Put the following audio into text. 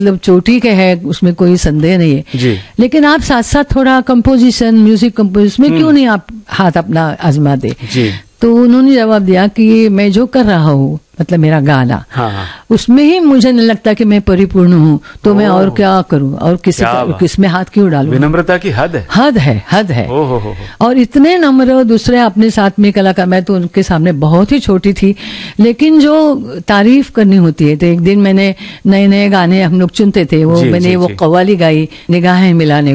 मतलब चोटी के है, उसमें कोई संदेह नहीं है जी। लेकिन आप साथ साथ थोड़ा कंपोजिशन, म्यूजिक कंपोजिशन में क्यों नहीं आप हाथ अपना आजमा दे। जी। तो उन्होंने जवाब दिया कि मैं जो कर रहा हूँ, मतलब मेरा गाना, हाँ। उसमें ही मुझे नहीं लगता कि मैं परिपूर्ण हूँ, तो मैं और क्या करूँ, और किसमें हाथ क्यों डालूं। विनम्रता की हद है। हद है। हो। और इतने नम्र दूसरे अपने साथ में कलाकार, मैं तो उनके सामने बहुत ही छोटी थी, लेकिन जो तारीफ करनी होती है। तो एक दिन मैंने नए नए गाने हम लोग चुनते थे, वो मैंने वो कव्वाली गाई, निगाहें मिलाने